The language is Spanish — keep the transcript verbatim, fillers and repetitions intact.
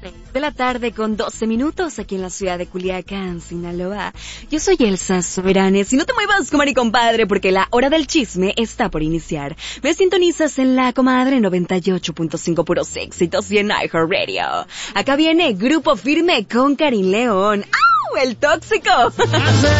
seis de la tarde con doce minutos aquí en la ciudad de Culiacán, Sinaloa. Yo soy Elsa Soberanes y no te muevas, comadre y compadre, porque la hora del chisme está por iniciar. Me sintonizas en la comadre noventa y ocho punto cinco puros éxitos y en iHeartRadio. Acá viene Grupo Firme con Karin León. ¡Au! ¡El tóxico! Hace